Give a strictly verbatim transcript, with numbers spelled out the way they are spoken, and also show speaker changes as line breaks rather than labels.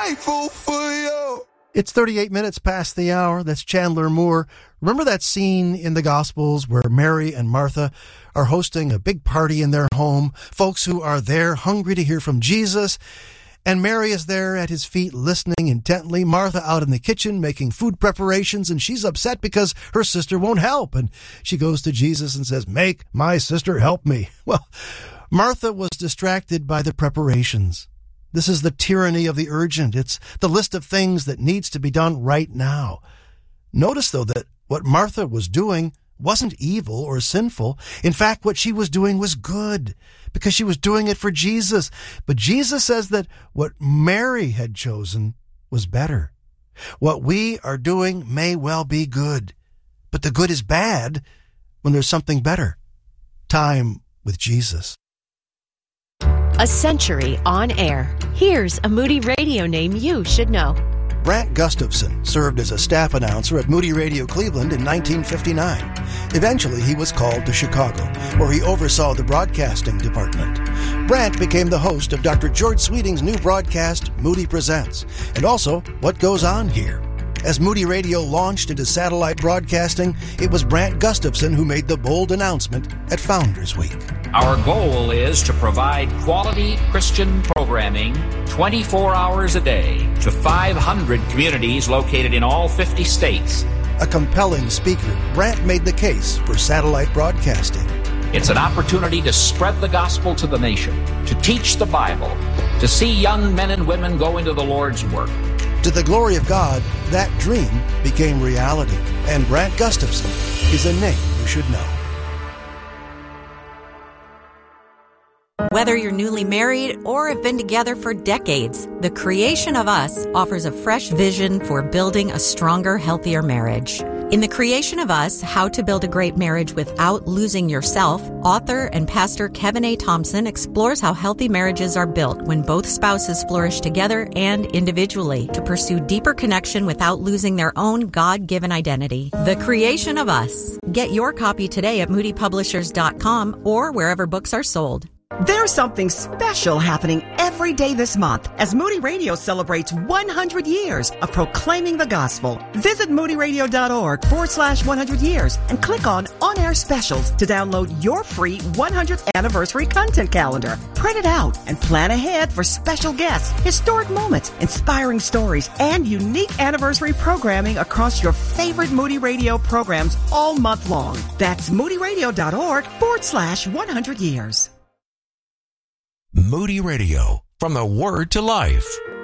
grateful for you.
It's thirty-eight minutes past the hour. That's Chandler Moore. Remember that scene in the Gospels where Mary and Martha are hosting a big party in their home, folks who are there hungry to hear from Jesus, and Mary is there at his feet listening intently, Martha out in the kitchen making food preparations, and she's upset because her sister won't help, and she goes to Jesus and says, "Make my sister help me." Well, Martha was distracted by the preparations. This is the tyranny of the urgent. It's the list of things that needs to be done right now. Notice, though, that what Martha was doing wasn't evil or sinful. In fact, what she was doing was good because she was doing it for Jesus. But Jesus says that what Mary had chosen was better. What we are doing may well be good, but the good is bad when there's something better. Time with Jesus.
A century on air. Here's a Moody Radio name you should know.
Brant Gustafson served as a staff announcer at Moody Radio Cleveland in nineteen fifty-nine. Eventually, he was called to Chicago, where he oversaw the broadcasting department. Brant became the host of Doctor George Sweeting's new broadcast, Moody Presents, and also What Goes On Here. As Moody Radio launched into satellite broadcasting, it was Brant Gustafson who made the bold announcement at Founders Week.
Our goal is to provide quality Christian programming twenty-four hours a day to five hundred communities located in all fifty states.
A compelling speaker, Brant made the case for satellite broadcasting.
It's an opportunity to spread the gospel to the nation, to teach the Bible, to see young men and women go into the Lord's work.
To the glory of God, that dream became reality. And Brant Gustafson is a name you should know.
Whether you're newly married or have been together for decades, The Creation of Us offers a fresh vision for building a stronger, healthier marriage. In The Creation of Us, How to Build a Great Marriage Without Losing Yourself, author and pastor Kevin A. Thompson explores how healthy marriages are built when both spouses flourish together and individually to pursue deeper connection without losing their own God-given identity. The Creation of Us. Get your copy today at moody publishers dot com or wherever books are sold.
There's something special happening every day this month as Moody Radio celebrates one hundred years of proclaiming the gospel. Visit moody radio dot org forward slash one hundred years and click on On-Air Specials to download your free one hundredth anniversary content calendar. Print it out and plan ahead for special guests, historic moments, inspiring stories, and unique anniversary programming across your favorite Moody Radio programs all month long. That's moody radio dot org forward slash one hundred years.
Moody Radio, from the Word to Life.